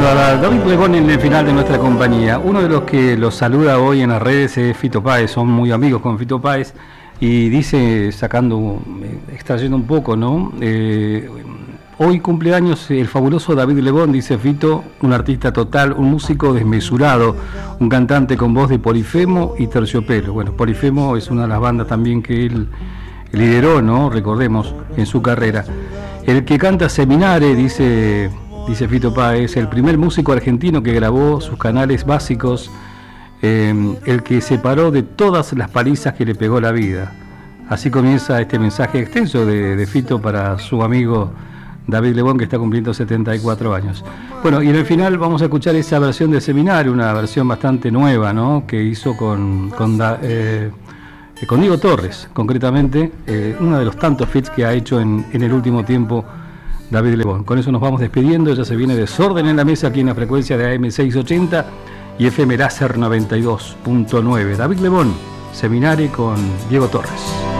escuchando a David Lebón en el final de nuestra compañía. Uno de los que los saluda hoy en las redes es Fito Páez, son muy amigos con Fito Páez, y dice, extrayendo un poco, ¿no? Hoy cumpleaños el fabuloso David Lebón, dice Fito, un artista total, un músico desmesurado, un cantante con voz de Polifemo y Terciopelo. Bueno, Polifemo es una de las bandas también que él lideró, ¿no? Recordemos, en su carrera. El que canta Seminare, dice Fito Páez, el primer músico argentino que grabó sus canales básicos, el que se paró de todas las palizas que le pegó la vida. Así comienza este mensaje extenso de Fito para su amigo David Lebón, que está cumpliendo 74 años. Bueno, y en el final vamos a escuchar esa versión de Seminare, una versión bastante nueva, ¿no? Que hizo con Diego Torres, concretamente, uno de los tantos feats que ha hecho en el último tiempo David Lebón. Con eso nos vamos despidiendo. Ya se viene Desorden en la Mesa aquí en la frecuencia de AM 680 y FM Láser 92.9. David Lebón, Seminare con Diego Torres.